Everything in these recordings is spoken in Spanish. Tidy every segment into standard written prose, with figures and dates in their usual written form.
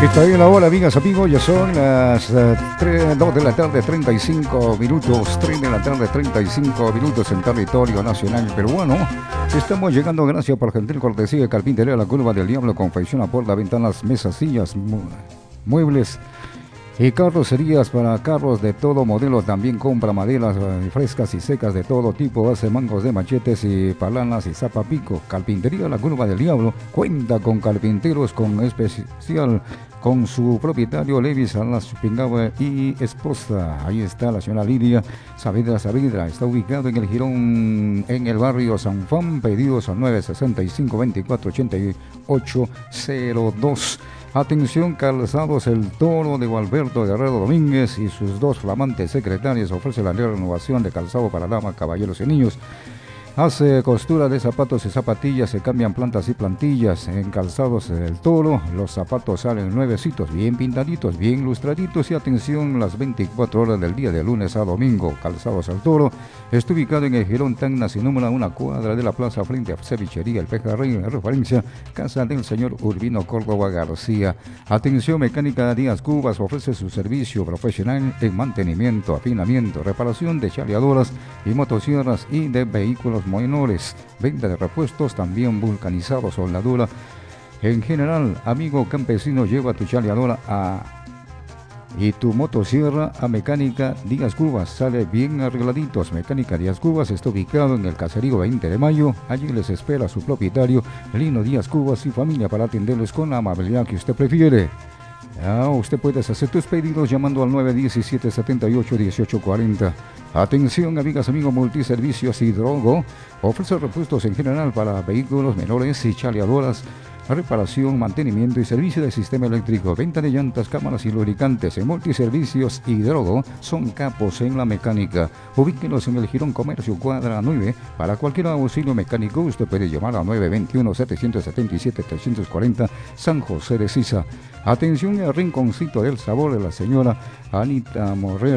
Está bien la hora, amigas, amigos, ya son las 2 de la tarde, 35 minutos, 3 de la tarde, 35 minutos en territorio nacional peruano. Estamos llegando gracias por gentil cortesía de Carpintería La Curva del Diablo, confecciona puertas, ventanas, mesas, sillas, muebles y carrocerías para carros de todo modelo. También compra maderas frescas y secas de todo tipo, hace mangos de machetes y palanas y zapapico. Carpintería La Curva del Diablo cuenta con carpinteros con especial con su propietario Levi Salas Pingaba y esposa. Ahí está la señora Lidia Saavedra. Está ubicado en el Jirón, en el barrio San Juan. Pedidos al 965-248802. Atención, Calzados El Toro de Gualberto Guerrero Domínguez y sus dos flamantes secretarios ofrece la renovación de calzado para damas, caballeros y niños. Hace costura de zapatos y zapatillas, se cambian plantas y plantillas en Calzados El Toro. Los zapatos salen nuevecitos, bien pintaditos, bien lustraditos y atención las 24 horas del día de lunes a domingo. Calzados El Toro está ubicado en el Jirón Tacna, sin número, a una cuadra de la plaza frente a Cevichería El Pejerrey, en referencia casa del señor Urbino Córdoba García. Atención, Mecánica Díaz Cubas ofrece su servicio profesional en mantenimiento, afinamiento, reparación de chaleadoras y motosierras y de vehículos menores, venta de repuestos, también vulcanizado, soldadura. En general, amigo campesino, lleva tu chaleadora y tu motosierra a Mecánica Díaz Cubas, sale bien arregladitos. Mecánica Díaz Cubas está ubicado en el caserío 20 de Mayo, allí les espera su propietario Lino Díaz Cubas y familia para atenderles con la amabilidad que usted prefiere. Usted puede hacer tus pedidos llamando al 917-78-1840. Atención, amigas, amigos, Multiservicios Hidrogo ofrece repuestos en general para vehículos menores y chaleadoras, reparación, mantenimiento y servicio de sistema eléctrico, venta de llantas, cámaras y lubricantes. En Multiservicios Hidrogo son capos en la mecánica. Ubíquenos en el Jirón Comercio, cuadra 9. Para cualquier auxilio mecánico usted puede llamar a 921-777-340, San José de Sisa. Atención, al Rinconcito del Sabor de la señora Anita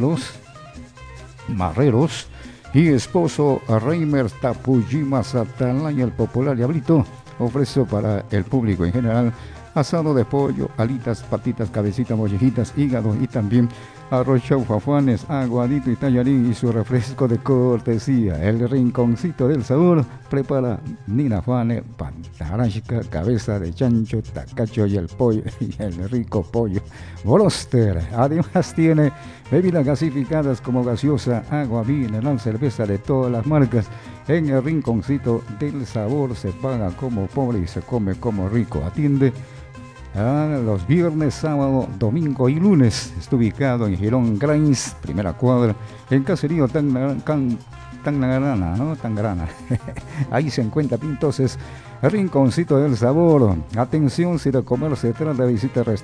Marreros y esposo Reimer Tapujima Satalaya, el popular Diablito, ofrece para el público en general asado de pollo, alitas, patitas, cabecitas, mollejitas, hígado y también arroz chaufafanes, aguadito y tallarín y su refresco de cortesía. El Rinconcito del Sabor prepara Nina Juane, pantarasca, cabeza de chancho, tacacho y el pollo y el rico pollo broster. Además tiene bebidas gasificadas como gaseosa, agua mineral, cerveza de todas las marcas. En el Rinconcito del Sabor se paga como pobre y se come como rico. Atiende los viernes, sábado, domingo y lunes. Está ubicado en Girón Grains, primera cuadra, en Caserío Tangarana, ¿no? Tangarana. Ahí se encuentra entonces el Rinconcito del Sabor. Atención, si de comer se trata, visita